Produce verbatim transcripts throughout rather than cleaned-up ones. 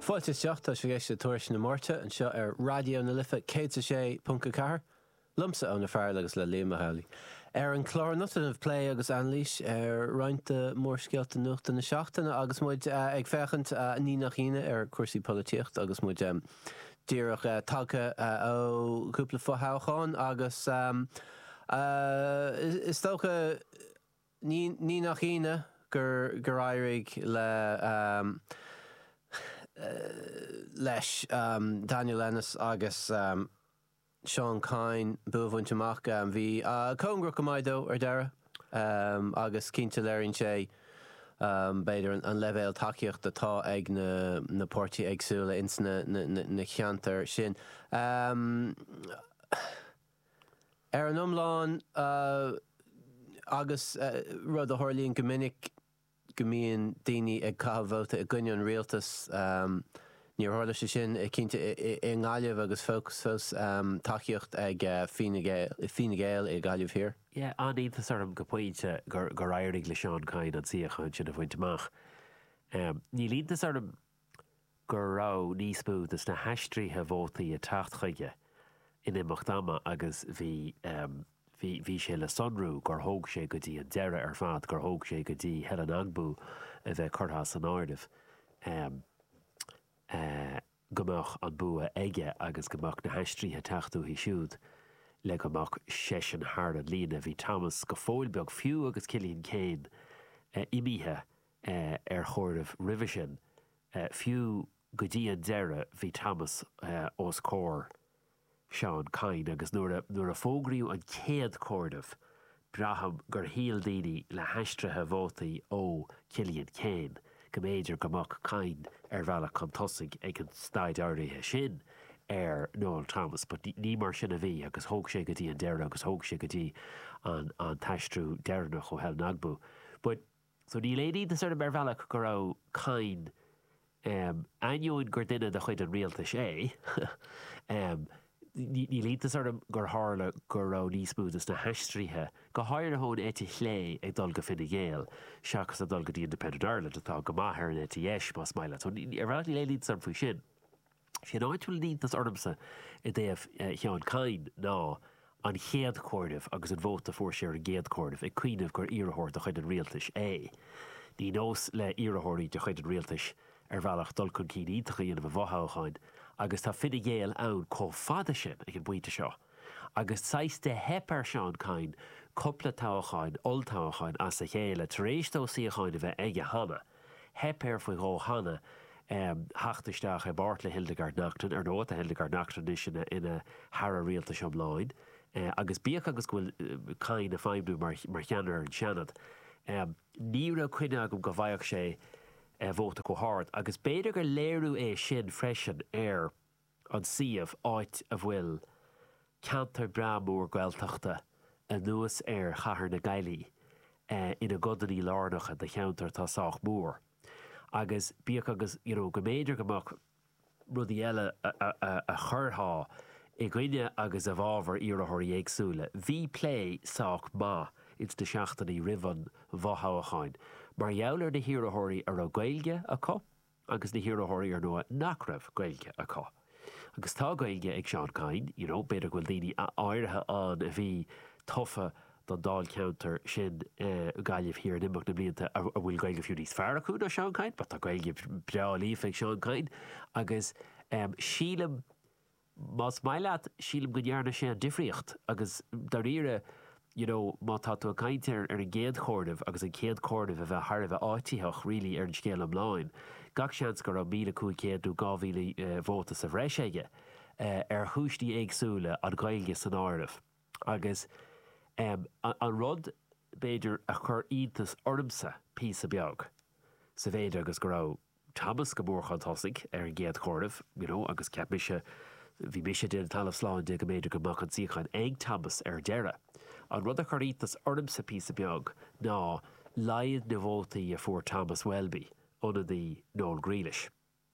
Fáilte seachta sé géiste tuairis na Mórte an seo ar radio na lifa cé sé punca cahar. Lumsa an na fearr agus le léma hálaí. Ar an chlár notan of play agus anlís ar roiinte mór scialta nuachta na seachtainna agus muid uh, ag fechant uh, ní nach ine ar cuasaí políocht agus muid um, díreach uh, tagcha uh, ó cúpla fothácháin agus um, uh, is, is tócha ní, ní nach ine gur, gur éirigh le um, uh, leis um, Daniel Ennis agus um, Sean Kine buhaint amach um, bhí uh, cóngra go maidó ar deire um, agus cinnte léironn sé um, beidir an, an levéil takeíocht atá ag na, na pórtaí agsúla ins na, na, na, na cheantar sin. Um, ar an umláin uh, agus uh, rud a tharlaíonn go minic go mbíonn daoine ag cathbhóta i gcuine an rialtas um, níor tharla sé sin i cinnte i ngáileamh agus focus fós um, takeíocht ag uh, Fine Gael i gáileamh hir. Yeah, aníontas orm go pointe gur gur éirigh le Sean Kine an siachain sin a bhaint amach. Um, ní líntas orm gur rá níos mútas na heistríthe bhótaí a tacht chuige in imeacht ama agus bhí um, Bhí bhí sé le sonrú gur thóg sé go dtí an deire ar fad gur thóg sé go dtí Helen Agbú a bheith curtha san áirdimh um, uh, gomach an bua aige agus gomach na heistríthe tachtú hí siúd le gomach seis an thar an lína bhí Thomas go fóilbeag fiú agus Cillian Kane uh, imithe uh, ar chóirdimh ribhe sin uh, fiú go dtí an deire bhí Thomas uh, os cór Sean Kine agus nuair a, nuair a fógraíú an céad cóirdimh braham gur híal daoine le heistrithe bhótaí ó Cillian Kane go méidir gomach Kine ar bhealach chun tosaigh ag an staid áirithe sin ar Noel Thomas, but ní mar sin a bhí agus thóg sé go dtí an deire agus thóg sé go dtí an, an taistrú deirnach ó Helen Agbú. But so ní léí de sort of ar bhealach gur rá Kine um, ainneoin gur duine de chuid an rialtas é um, ní línta sort of gur hála gur rá níos múdas na heistríthe go háir a hón éti chlé ag dul go Fine Gael seachas a dul go dtí Independent Ireland atá go maithir an éti eis más maile. So ar bhela ní lé línta faoi sin. Fion áitúil líntas ormsa i dtéobh uh, Sean Kine ná an chéad cóirdimh agus an bhóta fór sé ar an géad cóirdimh ag cuiinmh gur iarthóir de chuid an rialtas é. Ní nós le iarthóirí de chuid an rialtas ar bhealach dul chun cín ítach dhéanamh a bhatháchain agus tá Fine Gael ann có fada sin ag an buinte seo. Agus saiste hep ar Sean Kine coppla táchain, oltáchain as a chéile taréis tó siachain a bheith ige hana. Hep ar faoi gó hana um, hachtasteach a Bartla Hildegard Nachtan ar nóta Hildegard Nachtan is ina ina Hara rialtas omláin. Uh, agus bíach agus bhfuil uh, Kine a feimnú mar, mar cheanar an seanad. Um, ní ra cuine agam go bhaíoch sé Uh, bhóta go háirt, agus béidir gur léirú é sin freisin ar an siamh áit a bhfuil cantar bramúr gailteachta a nuas ar chathair na gailí uh, ina godaní lárnacha de cheantar tá sách mór. Agus bíoch agus you know, go méidir gomach rudí eile a, a, a, a churthá i gcuine agus a bhábhar iarthóirí éagsúla. Bhí plé sách má ins de seachtaí rivan bhatháchain. Mar jouler de hiarthóirí ar a gailge a có, agus de hiarthóirí ar nua nach raibh gailge a có. Agus tá gailge ag Sean Kine, you know, beidir gohfuil daoine áirithe an a bhí tofa don dáil counter sin uh, gailgh hir in imeach na blianta a, a bhfuil gailge fiú níos fearr acu do Sean Kine, but tá gailge breálíomh ag Sean Kine, agus um, sílam, más maileat sílam go dhearna sé an difriocht, agus dar ire you know, má tá tú a caintear ar an géad chóirdimh agus an céad chóirdimh a bheith thar bheith áititheach rilí ar an scéal amláin. Gach seans gur a míle cúig céadú gá mhíle uh, bhótas a bhreis aige uh, ar thuaistí éagsúla an gailge san áirimh. Agus um, an, an rud béidir a chur iontas ormsa pí a beag. Sa bhéidir agus gur rá Thomas go bórchan tosaigh ar an géad chóirdimh, you know, agus ceap mise bhí mise déan talamh sláin de go méidir go mach an síchain ag Thomas ar deire. An rud a chur iontas ormsa pí a beag ná laiad na bhótaí a fuair Thomas Welby óna dí Noel Grealish.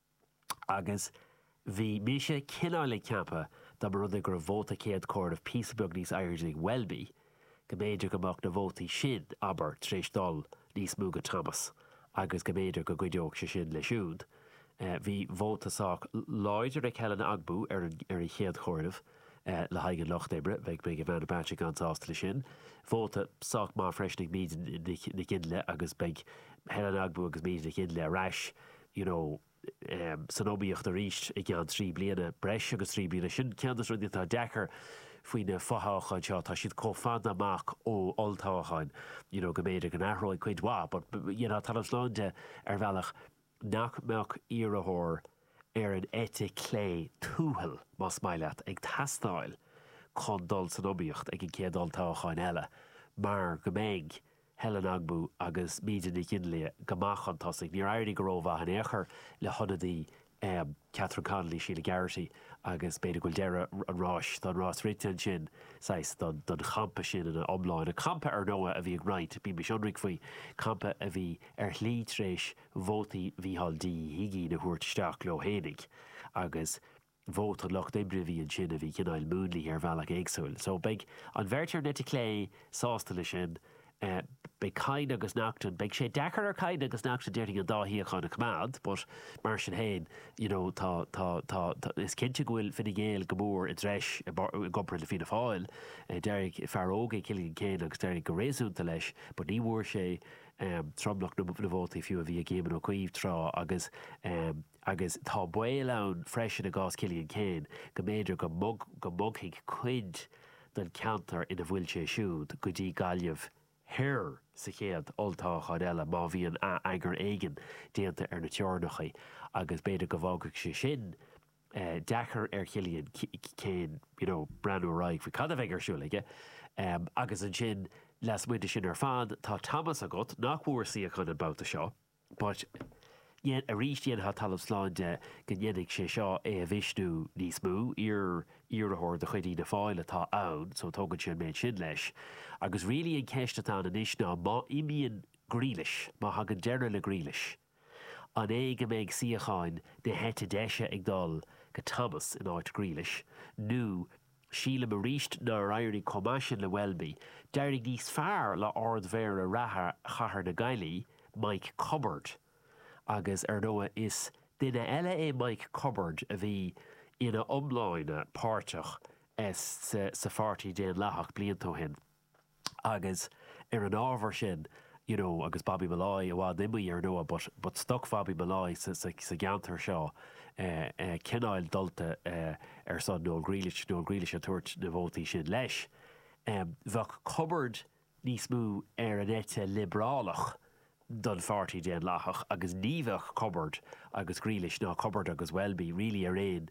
Agus bhí mise cinála ceappa da mar rud a gur bhóta céad cóirdimh pí a beag níos airdí Welby go méidir go mach na bhótaí sin aber tréis dul níos múga Thomas agus go méidir go gcuideoch sé sin le siúd Bhí bhótasach láidir ag Helen Agbu ar ar chéad chóirimh le haige locht ébre, bheith be bhena báte gan ásta sin. Bhóta sach má freisnig míad na cinle agus beag Helen Agbu agus míad na cinle reis, you know, um, san óbíocht a ríist ag gan trí bliana breis agus trí bliana sin ceantas ruí tá dechar faoine fotháchain seo tá siad cófad amach ó oltáchain, you know, go méidir an athróid chuid wá, but you know, tá sláinte ar bhealach nach meach iarthóir ar an éite clé túhal más maileat ag tastáil chun dul san óbíocht ag an céad oltáchain eile, mar go méid Helen Agbu agus míidir na cinle gomachan tasig níor airí go rómha an éair le honadaí um, Catherine Connolly Sheila Garrity agus beidir goil deire an ráis don rás ritan sin sais don champa sin in an omláin a campa ar nóa a bhí ag right bí me sionric faoi campa a bhí ar lí tréis vótaí bhí haldí higí na thuirteteach le hénig agus vóta locht ébre bhí an sin a bhí cinnáil múnlaí ar bhealach éagsúil. So beag an bhirtear neti clé sásta le sin Uh, be cain agus nachtan, beag sé dechar ar cain agus nachtan déirting an dáhííachán a cumad, but mar sin hain, you know, tá, tá, tá, tá, is cinnte gohfuil finnig géal gomór i dreis i gompra le fina fáil, uh, Derek fearóga Cillian Kane agus Derek go réúnta leis, but ní mór sé um, tromlach na bhótaí fiú a bhí a géman ó cuomh trá agus um, agus tá buil ann freisin a gás Cillian Kane go méidir go mug go mughiigh cuid den cantar ina bhfuil sé siúd go dtí gaiamh Hir sa chéad oltáchaid eile má bhí an aigur éigen déanta ar na teornachaí agus beidir go bhágach sé sin uh, dechar ar Cillian Kane, you know, brandú raig fa cad a bheith arsúla um, agus an sin les muide sin ar fad tá Thomas agat nach mhuair sí a chun an bouta seo, but Yen a ríist dhéana ha talamh sláinte go dhéananig sé seo é a bhisnú níos mú ar iarthóir de chuidí na fáil atá ann, so tógann sin méid sin leis. Agus rilí an ceistetá na níos ná má imíon grílis, má hagan deire le grílis. An é go méid siacháin de hete deise ag dul go Thomas in áit grílis, nó síle a ríist na rairní comáisisin le Welby, deirig níos fearr le ard bhéir a rathair chahar na gailí, Mike Cupboard. Agus ar nóa is duine eile é Mike Cupboard a bhí ina omláine páirteach as sa, sa fartaí déan lethach bliantó hin. Agus ar an ábhar sin, you know, agus Bobby Malloy a bhád imí ar nóa, but, but stoc Bobby Malloy sa, sa, sa geantar seo uh, uh, cinnáil dulta uh, ar son nó grílis nó grílis a tuairt na bhótaí sin leis. Um, Bheadh Cupboard níos mú ar an éite liberálach don fartaí déan lethach agus níomhah Cupboard agus grílis ná Cupboard agus Welby rilí ar réon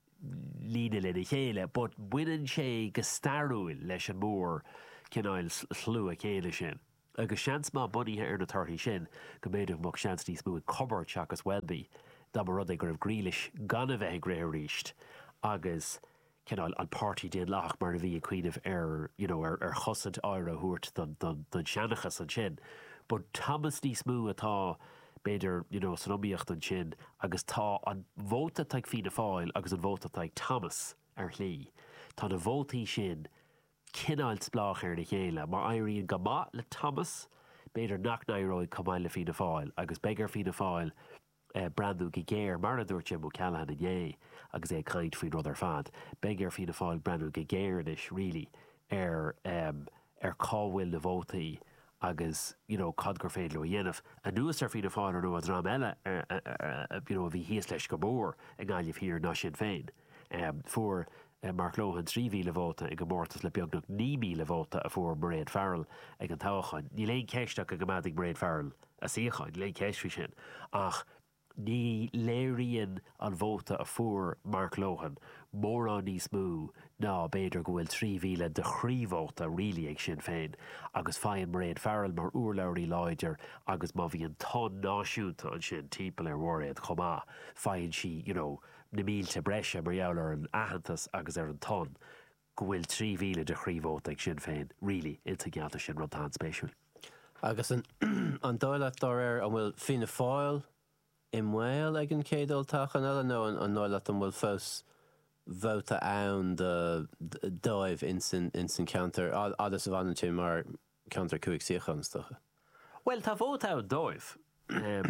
líne le na chéile, but buineann sé go starúil leis an mór cinnáil slú a chéile sin. Agus seans má buníthe ar na tartaí sin go méidir mach seans níos mú Cupboard se agus Welby dá mar rud ag gur grílis gan a bheith gré ríist agus cinnáil an party déan lethach mar a bhí a cuiineh ar, you know, ar, ar chosant áire thuairt don, don, don seanachas an sin. But Thomas níos mú atá beidir, you know, san omíocht an sin agus tá an bhóta taag fína fáil agus an bhóta taag Thomas ar lí. Tá na bhótaí sin cinnáil splách ar na chéile, mar éiríonn go maith le Thomas beidir nach naróid cumáil le fína fáil agus begar fína fáil uh, brandú go géir mar a dúirt Jimbo Callahan in dhé agus é caint faoin rud ar fad. Begar fína fáil brandú go géir is really ar, um, ar cáhfuil na bhótaí agus, you know, cad gur féad le dhéanamh. A nuas ar fína fáil ar nó a drám eile, you know, a bhí híos leis go mór ag gáilíomh hir ná sin féin. Um, fuair uh, Mark Lohan trí mhíle bhóta ag go mórtas le beagnach ní míle bhóta a fuair Mairead Farrell ag an táchain. Ní léon ceisteach a go mad ag Mairead Farrell a síochain, léon ceistrí sin. Ach ní léiríonn an bhóta a fuair Mark Lohan mór an níos mú ná beidir go bhfuil trí mhíle de chríomhóta rilí ag sin féin agus fáin Mairead Farrell mar uorlairí láidir agus má bhí an ton náisiúnta an sin timpeall ar mhóréad chomá fáin si, you know, na mílte breise mar eall ar an ahantas agus ar an ton go bhfuil trí mhíle de chríomhóta ag sin féin rilí inta gealta sin rud an spéisiúil. Agus an, an dóile dó ar an bhfuil fína fáil i mhail ag an céad oltachan eile nó an, an dóile an bhfuil fós bhóta ann de dóibh in san, in san counter adas a bhanan tú mar counter cuaig síochan stocha. Well, tá bhóta ann dóibh. um,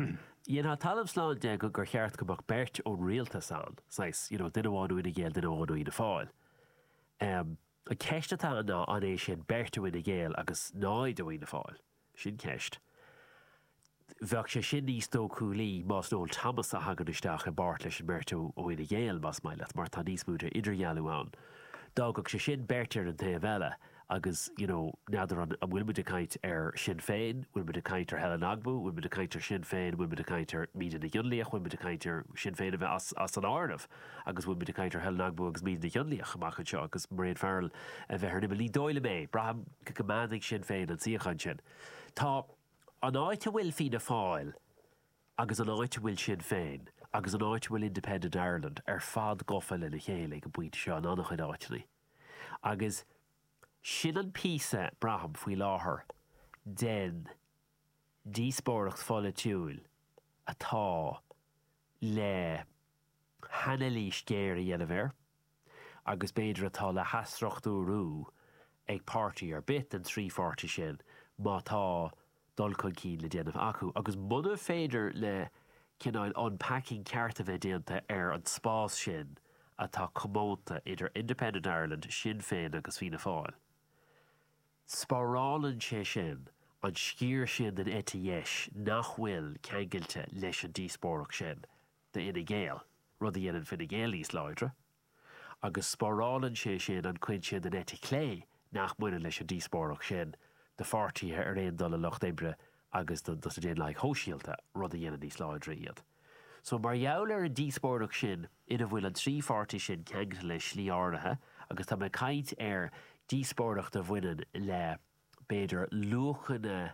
Ian talam slán de go gur cheart go bach bert ón rialta san. Sais, you know, dina bháinú ina ggéal, dina bháinú ina fáil. Um, a ceist atá ná an é sin bertú ina ggéal agus náid ó ina fáil. Sin ceist. Bheach sé sin níos tó cúlí más nó tamas a hagan isteach a bart leis an bertú ó ina ggéal más maiile, mar tá níos múte idirghealú an. Dágach sé sin bertir an taobh eile, agus, you know, nádar an bhfuil muid a caint ar Sinn Féin, bhfuil muid a caint ar Helen Agbu, bhfuil muid a caint ar Sinn Féin, bhfuil muid a caint ar Míde na Gionlaíoch, bhfuil muid a caint ar Sinn Féin a bheith as, as an áireamh, agus bhfuil muid a caint ar Helen Agbu agus Míde na Gionlaíoch amach an seo, agus Mairead Farrell a bheith ar nibh lí dóile mé, braham go gomannig Sinn Féin an siachan sin. Tá an áit a bhfuil fi na fáil, agus an áit a bhfuil Sinn Féin, agus an áit a bhfuil Independent Ireland ar fad gofail in a chéile go buinte seo an annach an áitnaí. Agus sin an písa braham faoi láthair den díospóireacht folitiúil atá le hanalí scéir a dhéanamh agus beidir atá le hasreachtú rú ag pártaí ar bit an trí pháirtí sin má tá dul chun cín le déanamh acu. Agus muna féidir le cinál unpacking ceart a bheith déanta ar an spás sin atá commónta idir Independent Ireland, Sinn Féin agus Fianna Fáil. Sparálann sé sin an scír sin den éta dheis nach bhfuil ceangailte leis an díospóireacht sin de ina ggéal, rud a dhéanann fin na ggéalaí sláidre, agus sparálann sé sin an cuin sin den éta clé nach muine leis an díospóireacht sin de pháirtíthe ar aon dul a Loch D'Ibre agus do do déan le hóisialta rud a dhéanann í sláidre iad. So mar jaall ar an díospóireacht sin ina bhfuil an trí pháirtí sin ceangailte le slí áirithe, agus tá me caint ar díospóireacht a bhaineann le beidir luachanna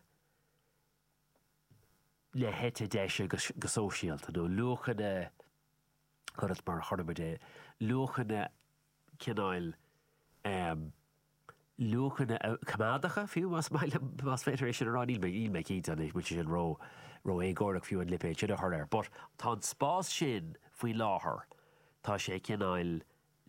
le hete deise go sóisialta nó luachanna chuad mar chorba dé luachanna cinál um, luachanna camadacha fiú mas maile mas féidir sin arán íl íl me cíta is mu sin ró ró é gcóireach fiú an lipéid sin a thuir, but tá an spás sin faoi láthair tá sé cinál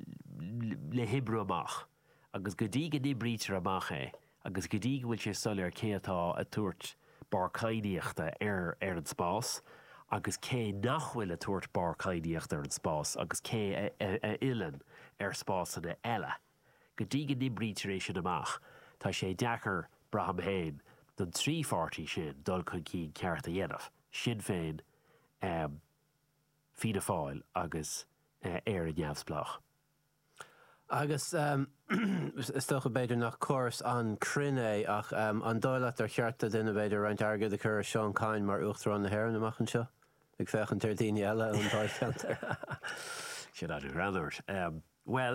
le hibreú amach. Agus go dtí go nibrítear amach é, agus go dtí bhfuil sé sulir cé atá a tuairt barcainíochta ar ar an spás, agus cé nach bhfuil a tuairt barcainíochta ar an spás, agus cé a ilan ar spásanna eile. Go dtí go nibrítear éis sin amach, tá sé deachar braham héin don trí pháirtí sin dul chun cín ceart a dhéanamh, Sinn Féin, um, Fianna Fáil agus uh, ar an neamhsplach. Agus um, is stocha beidir nach córas an crinné ach um, an dóileat ar chearta duine beidir roiint airgad a chur Seán Cain mar uachtar an na hhéir amach an seo. Ag fechan tar daoine eile an dáilcheantar. Sin adú ranúirt. Um, well,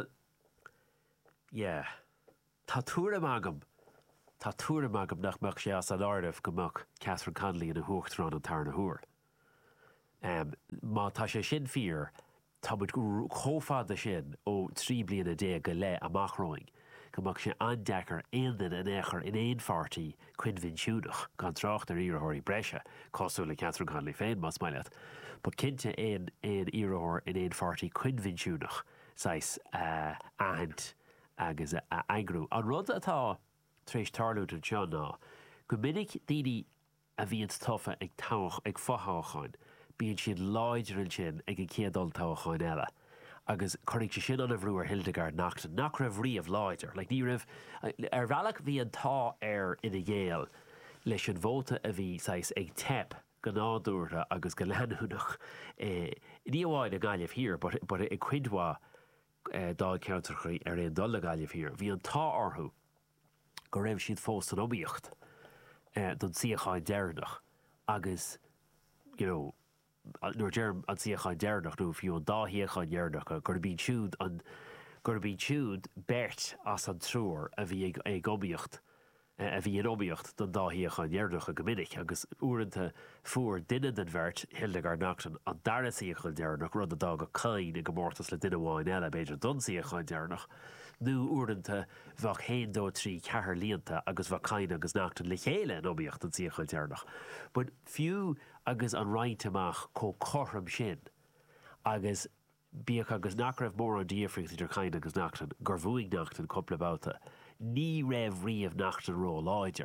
yeah, tá túra magam, tá túra magam nach meach sé as an áireamh go meach Catherine Connolly in a thuachtar an tar na thuair. Um, má tá sé sin fíor, tá muid chófáda sin ó trí bliana dé go le amachróing, go mbeadh sé andeachar aonan an éair in éon pháirtí cuin vinisiúnach gan trácht ar iarthóirí breise, cosú le Catherine Connolly féin más maiile. Ba cinnte éon éon iarthóir in éon pháirtí cuin vinisiúnach, sais uh, ahant agus uh, agrú. An rud atá tréis tarlút an seo ná, go minic daoine a bhíon tofa ag táach ag fotháchain, bíonn siad láidirann sin ag an céadal táchain eile. Agus chuirigh sé sin an a bhrú ar Hildegard Nachtan, nach raibh riamh láidir. Like, ní raibh, ar bhealach bhí an tá ar ina dhéal leis an bhóta a bhí sais ag tep go nádúirtha agus go leanúnach. Eh, ní amháin a gaiileh hir, but, but i cuidhá eh, dá ceantarchaí ar éon dul a gaiileh hir. Bhí an tá orthú go raibh siad fós an obíocht eh, don siacháin deirnach agus, you know, nuair dearm an siacháin deirnach nó fiú an dáthíocháin deirnach gur bín siúd an gur bín siúd bert as an trúr a bhí ag, ag obíocht a bhí an obíocht don dáthíocháin deirnach a go minic agus uaireanta fuair duine den bheirt Hildegard Nachtan an dara siacháin deirnach rud a dá go cain ag go mórtas le duine bháin eile beidir don siacháin deirnach. Nú uaireanta bhach héin dó trí cethir líonta agus bhah cain agus Nachtan le chéile an obíocht an siacháin deirnach. But fiú agus an roiint amach có chortham sin, agus bíoch agus nach raibh mór an díafriocht idir cain agus Nachtan, gur bhuaigh Nachtan coppla bouta, ní raibh riamh Nachtan ró láidir.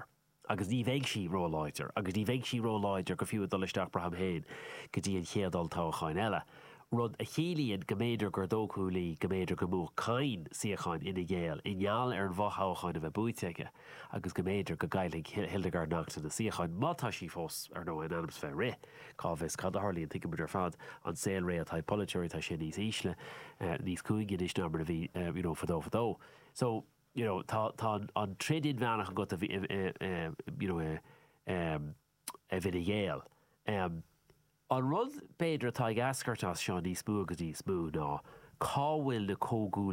agus ní bheith sí róláidir, agus ní bheith sí róláidir go fiú dolisteach braham héin go dtí an chéadal táchain eile. Rud a chéalaíonn go méidir gur dócúlaí go méidir go mú cain siachain ina ggéal i ngeall ar an bhatháchain a bheith buiteige agus go méidir go gaiigh Hildegard nachta na siachain mátá sí fós ar nó an anams fé ré cá bheits cad tharlaíonn tu muidir fad an saoil ré atá politeir tá sin níos ísle níos cúigin is number a bhí fadó fadó. So you know, tá tá an trédin bheannach an go a bhí you know a bhí a ghéal. An rud beidir atá ag ascairt as seo níos mú agus níos mú ná cá bhfuil na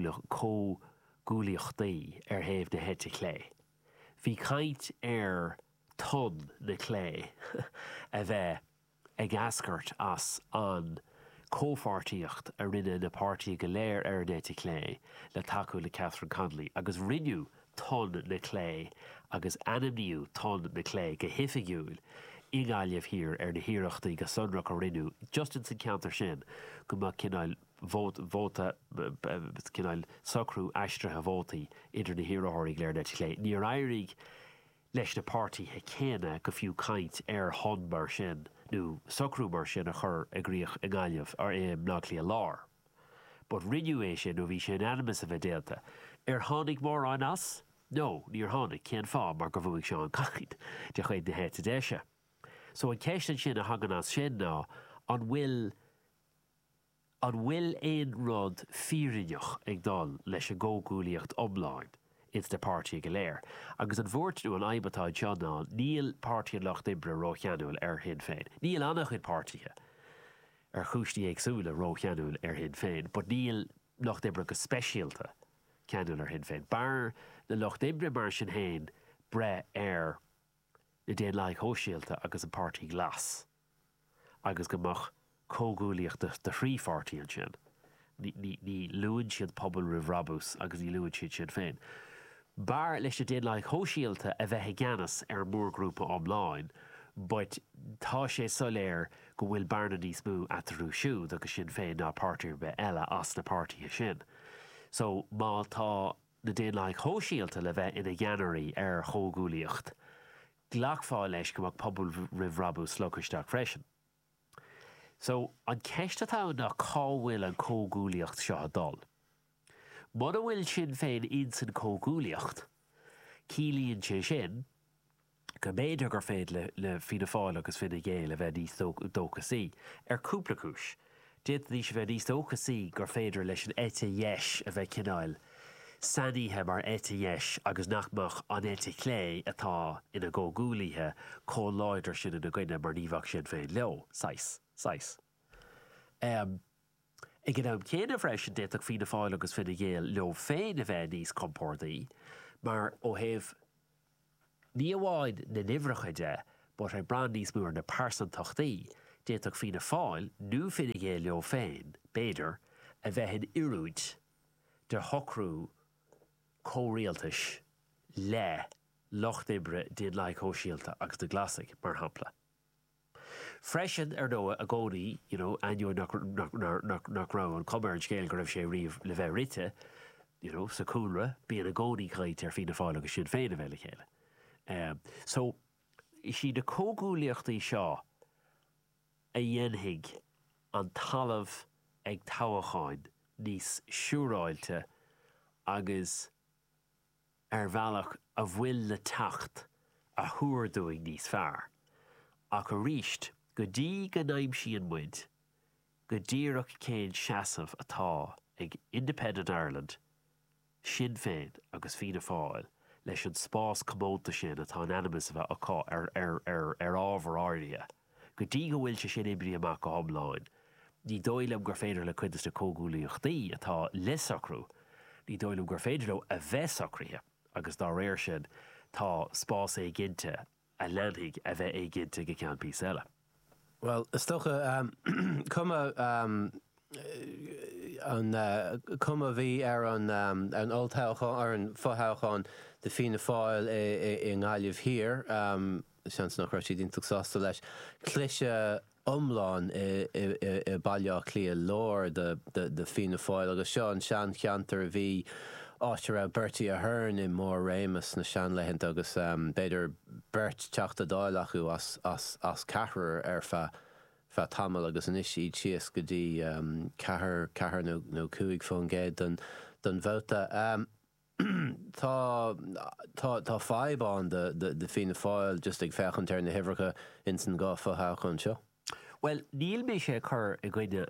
cógúlaíochtaí ar thaobh na heite clé. Bhí caint ar tun na clé a bheith ag ascairt as an cópháirtíocht a rinne na páirtí go léir ar an heite clé le takeú le Catherine Connolly agus rinneú tun na clé agus animníú tun na clé go hifigiúil igáileh hir ar na hiireachtaí go sunrach a rinneú just in san ceantar sin go má cinál bóta cinál socrú aistrithe bhótaí idir na hiireathirí léir na clé. Ní éirigh leis na páirtíthe céine go fiú caint ar hon mar sin nó socrú mar sin a chur a gríoch a gáileh ar é nach lí a lár. But rinneú é sin nó bhí sin animas a bheith déalta. Ar tháinig mór an as? No, níor tháinig cén fá mar go bhuaigh seo an caint de chuid na héite déise. So an ceistan sin a hagan as sin ná an bhfuil an bhfuil éon rud fírinneach ag dul leis a ggógúlaíocht omláin it's the páirtí go léir. Agus an bhórtú an aibbatá John ná níl páirtí lech dibre rócheanúil ar hin féin. Níl annach chuid páirtíthe ar chúistí agsúla rócheanúil ar hin féin, but níl lech dibre go speisialta ceanúil ar hin féin. Bar na lech dibre mar sin héin bre ar na déan leigh hóisialta agus an páirtí glas agus go mach cógúlaíocht de phríomhpáirtí an sin. Ní luann siad pobl ribhrabús agus ní luann siad sin féin. Bar leis a déan leigh hóisialta a bheith gceannas ar mórgrúpa omláin, but tá sé soléir go bhfuil barna níos mú atarú siúd agus sin féin ná páirtíir be eile as na páirtíthe sin. So má tá na déan leigh hóisialta le bheith ina gceannarí ar chógúlaíocht ghlachfáil leis go bhfuil pobl ribhrabús lochaisteach freisin. So an ceistetá ná cá bhfuil an cógúlaíocht seo a dul. Muna bhfuil sin féin in san cógúlaíocht, cílíonn sé sin go méidir gur féin le, le Fianna Fáil agus Fine Gael a bheith níos dóchasaí ar cúpla cúis. Déad níos bheith níos dóchasaí gur féidir leis an éite dheis a bheith cináil saníthe mar éite dheis agus nachmach an éite clé atá ina ggógúlaíthe có láidir sin ina gcuine mar níomhach sin féin leo, sais, sais. Um, I gin am céine freisin déach Fianna Fáil agus Fine Gael leo féin a bheith níos compórdaí, mar ó héamh ní amháin na nimhreachaide, but é bran níos múr na páirsantaachtaí, déach Fianna Fáil nó Fine Gael leo féin, béidir, a bheith in iúid de hocrú córéaltais le loch dibre déan leigh hóisialta agus de glasig mar hampla. Freisin ar nó a gcónaí, you know, ainneoin nach rá an commerce scéal go raibh sé riomh le bheith rite, you know, sa cúnra, bíon a gcónaí chaid ar Fianna Fáil agus sin féin a bheith le chéile. Um, so, si de cógúlaíochtaí seo a dhéanfaidh an talamh ag tábhacháin níos siúráilte agus ar bhealach a bhfuil le tacht a thuairúigh níos fearr. Ach a ríist, go dtí go naimsí an muid, go díreach céin seasamh atá ag Independent Ireland, Sinn Féin agus Fianna Fáil leis an spás commónta sin atá an animas bheith aá ar, ar, ar, ar ábhar áirithe. Go dtí go bhfuil se sin imrí amach go thomláin. Ní dóilem gur féidir le cuidas na cógúlaíochtaí atá le sacrú, ní dóilem gur féidir le a bheith sacrithe, agus dá réir sin tá spás é ginte a leanfaidh a bheith é ginte go ceann pí eile. Well, is stocha um, cuma um, an uh, cuma bhí ar an um, an oltáilchán ar an fotháilchán de Fianna Fáil i ngáileh hir, um, seans nach raibh siad ionach sásta leis, cloise omláin i bailach clia lór de Fianna Fáil agus seo an sean cheantar a bhí áiste ra Bertie Ahern in mór rémas na seanlaithint agus um, beidir Bert teachta dáil acu as, as, as cahar ar fa fa tamil agus an isi sias go dtí um, cahar, cahar nó, nó cuaig fón géad don, don bhóta. Um, tá tá tá fáibán de de de fina fáil just ag fechan tar na hifracha in san gá fotha chun seo. Well, níl mé sé chur i gcuide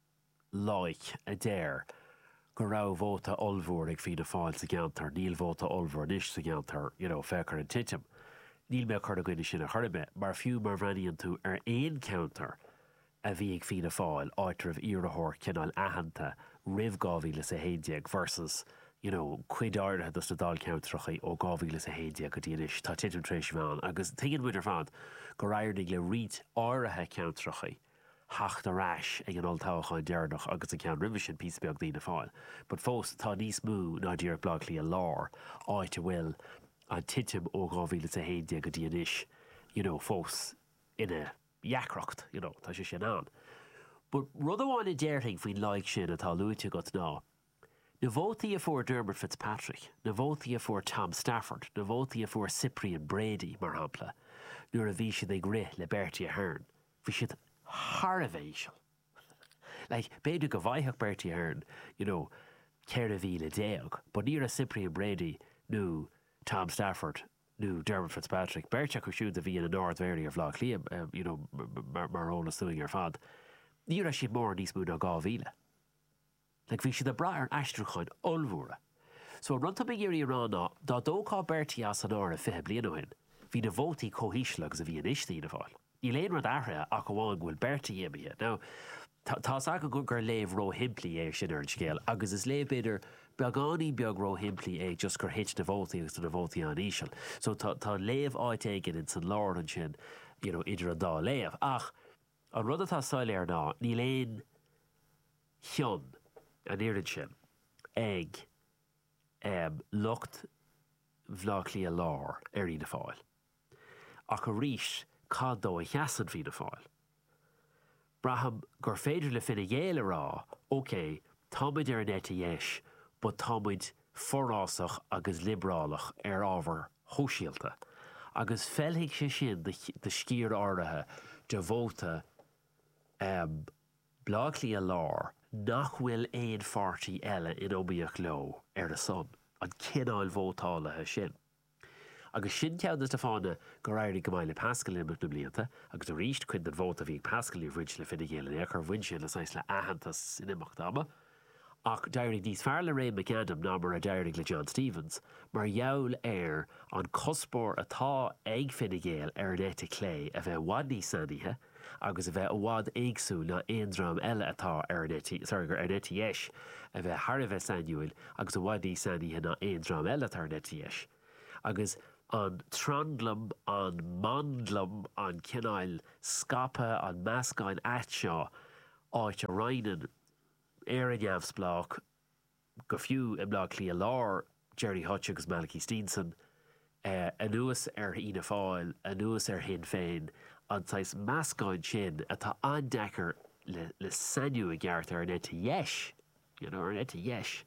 láich a déir go rá bhóta olbhór ag fina fáil sa geantar, níl bhóta olbhór níos sa geantar, you know, fechar an titim. Níl mé chur a gcuide sin a chuirbe, mar fiú mar bhraíonn tú ar éon counter a bhí ag fina fáil áitir bh iarthór cinál ahananta rih gáhíle sa héideag versus you know, cuid áirithe dus na dal countrachaí ó gáhíle sa héideag go dtíanais tá titim tréis bheán, agus tuigeann muidir fad go rairnig le riat áirithe countrachaí hacht a rais ag an oltáchain dearnach agus a cean rimh sin pís beag daoine fáil. But fós tá níos mú ná ddíar blaglaí a lár áit a bhfuil an titim ó gáhíle sa héideag go dtíanais, you know, fós ina jaacracht, you know, tá sé sin an. But rud amháin i déirthing faoin láig sin atá luúte got ná. Na bhótaí a fuair Dermot Fitzpatrick, na bhótaí a fuair Tom Stafford, na bhótaí a fuair Cyprian Brady, mar hampla, nuair a bhí siad ag rith le Bertie Ahern. Bhí siad Harvaisial. Like, beidir go bhaithach Bertie Ahern, you know, ceir a bhí le déag, but níor a Cyprian Brady, nó Tom Stafford, nó Dermot Fitzpatrick, Bertie go siúd a bhí in an North Valley ar bhlach liam, um, you know, mar óna suing ar fad. Níor a siad mór níos mú ná gá bhíle. Like, bhí siad a bra ar an aistriúchain olmhúra. So runta mé géirí rá ná, dá dóchá Bertie as an ára fithe bliana óin, hí na bhótaí cóhíisle agus a bhí an istí na fáil. Ní léon rud aithre ach bháin bhfuil Bertie imithe. Now, tá aga go gur léomh ró himplí é sin ar an scéal, agus is léomh beidir beagáí beag ró himplí é just gur hit na bhótaí agus na bhótaí an ísisiil. So tá léomh áit éigean in san lár an sin, you know, idir an dá léomh. Ach, an rud atá sáil ar ná, ní léon thion an éireann sin ag um, lucht bhlaclaí a lár ar í na fáil. Ach a ríis cá dó a cheasan fí na fáil. Braham gur féidir le finna géile rá, ok, támuid ar an éite dhéis, but támuid forrásach agus liberálach ar ábhar hóisialta. Agus felhiigh sé sin de, de scír áirithe de bhóta um, bhlaclaí a lár nach bhfuil éon fartaí eile in óbíoch leo ar a son, an cinál bhótálathe sin. Agus sin ceann is fána go rairigh go mbeidh le Pascal imach na blianta, agus do ríist cuid an bhóta bhí Pascal í bhaid le finna géile éachar bhain sin le sais le ahantas in imach dáma. Ach dairigh níos fearr le Ray McAdam ná mar a dairigh le John Stevens, mar jaall ar an cospóir atá ag finna géal ar an éite clé a bheith bhad níos sanithe, agus a bheith a bhad éagsú na éondram eile atá ar an éite, sorry, gur ar an éite dhéis, a bheith thar a bheith sanúil, agus a bhad níos sanithe na éondram eile atá ar an éite dhéis. Agus an trandlam, an mandlam, an cinál scape, an meascáin aitseo áit a rainan ar an neamhsplách go fiú i bhlaclaí a lár Jerry Hutch agus Malachy Steenson, uh, anuas ar ina fáil, anuas ar hin féin, an sais meascáin sin atá andeacair le, le saniu a gceart ar an éite dhéis, you know, ar an éite dhéis.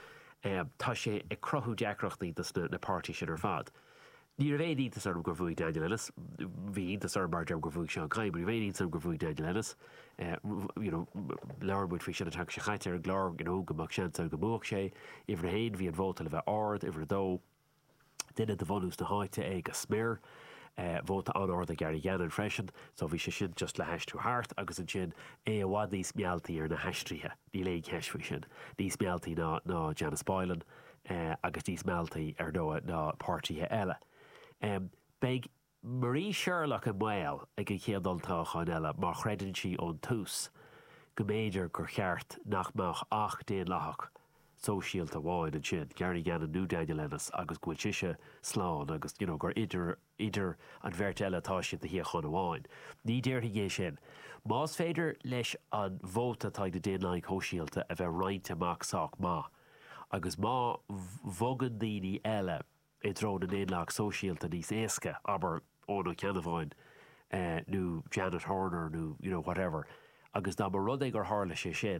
Um, tá sé ag crothú deacrachtaí na, na pártaí sin ar fad. Ní a bhéh íntas arm gur bhuaigh Daniel Ellis, bhí íntas arm mar deam gur bhuaigh Seán Cain, but ní bhéh íntas arm gur bhuaigh Daniel Ellis. Uh, you know, leabharmúid fao sin atá sé chaite ar glár, you know, gomach seantar go bhuaigh sé, ifir héin bhí an bhóta le bheith ard, ifir dó, duine de bhonús na háite ag a smér, uh, bhóta an ard a Gary Gannon freisin, so bhí sé sin just le heistú hart, agus an sin é a bhhad níos mealtaí ar na heistrithe, ní le ceis fao sin, níos mealtaí ná, ná Janice Boylan, uh, agus níos mealtaí ar nó ná pártaithe eile. Um, Beg Marie Sherlock an Weil ag an chéadoltáchain eile mar chreidann si ón tús go méidir gur cheart nach meach ach déon lethach sóisialta bháin an sin, Gary Gannon nó Daniel Ellis agus gúil siise sláán agus, you know, gur idir, idir an bheirt eile tá sin de híochan bháin. Ní déirtí é sin. Más féidir leis an bhóta tá de déanlainn hóisialta a bheith roiinte amachsach má. Agus má bhogan daoine eile i drón an éonlach sóisialta níos éasca, aber óna ceanamháin, uh, nó Janet Horner, nó, you know, whatever. Agus dá mar rud ag gur hála sé sin,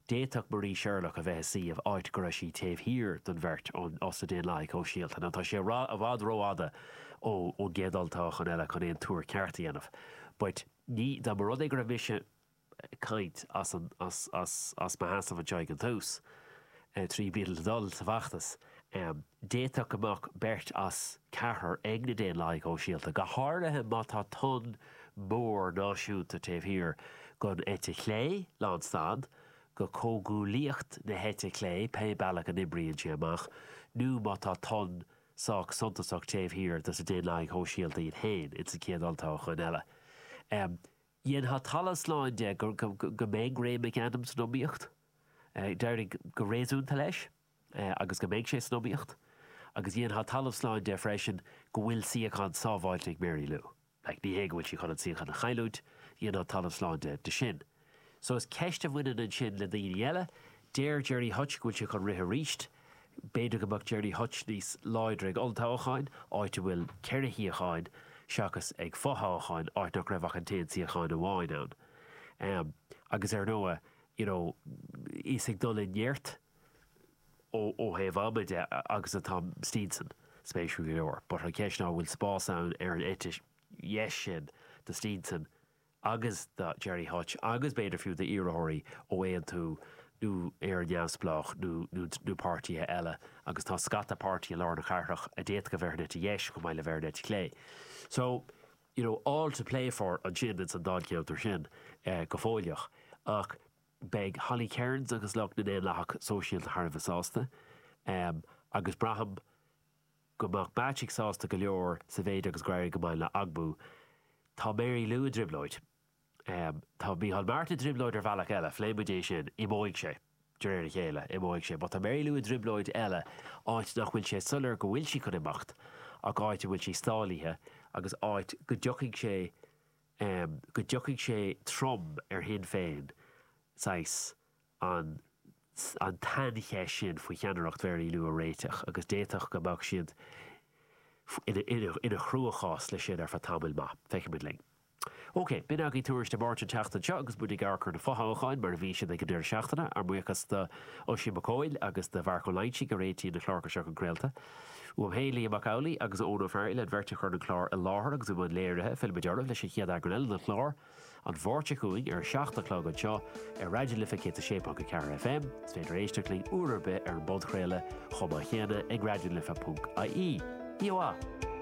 déach Marie Sherlock a bheith sí of áit go sí taobh hir don bhirt ón os a déon le ó síalta. Ná tá sé a bhád róáda ó ó gédaltáach an eile chun éon túr ceartaí anmh. But ní dá mar rud é gur bhíse caint as an as as as ma hásamh an teag an tús trí bíal dul sa bhachtas. Um, déach amach bert as cethir ag na déon le ó síalta. Go háirithe má tá tun mór náisiúnta taobh hir gon éite clé lánstad, go cógúlíocht na héite clé pe bailach an imbrion sé amach, nó má tá tun sach suntasach taobh hir das a déon le ó síalta iad hain, it's a céadaltáach an eile. Um, Dhéon ha talas láin de go méid ré McAdams nóíocht, deir go réúnta leis, agus go méid sé snobíocht, agus dhéon ha talas láin de freisin go bhfuil siachán sábháilte Mary Lou. Like ní hé go bhfuil si chun siachán a chailúd, dhéon ha talas láin de de sin. So is ceiste bhuiine an sin le daoine eile, déir Jerry Hutch go bhfuil si chun rithe ríist, beidir go bach Jerry Hutch níos láidre ag oltáchain, áite bhfuil ceirithíocháin, seachas ag fotháchain áit nach raibh an taon siachán a bháin ann. Um, agus ar nua, you know, is ag dul in dheart ó ó heh amide agus a Tom Stevenson spéisiú go leor, but an ceis ná bhfuil spás ann ar an éitis yes sin de Stevenson agus de Jerry Hutch agus beidir fiú de iarthirí ó éon tú nó ar an neamsplach nó pártíthe eile agus tá scata pártí lá na charthach a déad go bhar net yes go mbeile bhar net clé. So, you know, all to play for an sin it's an dáceantar sin uh, go fóileach ach beg Holly Cairns agus leach na éon leach sóisialta Tharbh sásta um, agus braham go mach magic sásta go leor sa bhéid agus gréir go mbeile agbú tá Mary Lou a dribblóid. Um, tá Micheál Martin dribblóid ar bhealach eile, fléimidé sin i móig sé, dúir chéile, i móig sé, but tá Mary Lou a dribblóid eile áit nach bhfuil sé sulir go bhfuil si chun imacht ach áit bhfuil si stálíthe agus áit go deochaigh sé um, go deochaigh sé trom ar hin féin sais an an tanché sin faoi cheannacht Mary Lou a réiteach agus déiteach go bach siad ina chrúachás le sin ar fa tamil má, feice mid ling. Ok, bin agé túris de Martin teachta te agus bud garchar na fotháchain mar bhí sin ag go dúir seachtainna ar muchas de Oisín McCoyle agus de Bharco Leitchi go réití na chláir seach an gréalta. Uam Hayley a Macaulay agus óna fearil an bhirrte chur na chlár a láthair agus bud léirithe fil bedearmh leis chéad agranil na chlár an bhórte chuig ar seachta chlog an seo ar Radio Lifa a sépa go Car F M, s féidir éisteachling uair be ar bod chréile chomá chéana ag radio lifa punt I E. Iá!